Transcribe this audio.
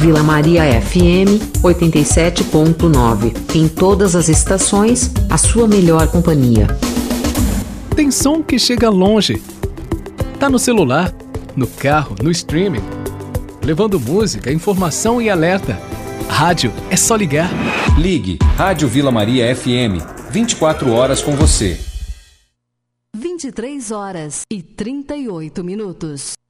Vila Maria FM 87.9. Em todas as estações, a sua melhor companhia. Tem som que chega longe. Tá no celular, no carro, no streaming. Levando música, informação e alerta. Rádio é só ligar. Ligue Rádio Vila Maria FM. 24 horas com você. 23 horas e 38 minutos.